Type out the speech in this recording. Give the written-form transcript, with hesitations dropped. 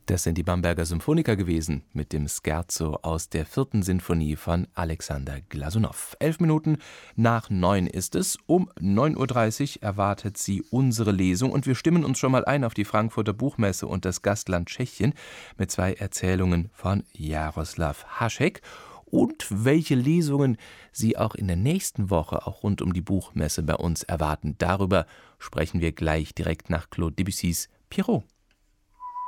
Das sind die Bamberger Symphoniker gewesen mit dem Scherzo aus der 4. Sinfonie von Alexander Glasunow. 8:11 ist es. Um 9:30 Uhr erwartet Sie unsere Lesung und wir stimmen uns schon mal ein auf die Frankfurter Buchmesse und das Gastland Tschechien mit 2 Erzählungen von Jaroslav Hašek. Und welche Lesungen Sie auch in der nächsten Woche auch rund um die Buchmesse bei uns erwarten. Darüber sprechen wir gleich direkt nach Claude Debussys Pierrot.